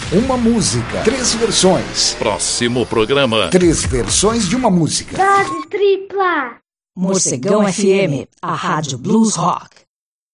Uma música, 3 versões. Próximo programa. 3 versões de uma música. Dose tripla. Morcegão FM, a rádio Blues Rock.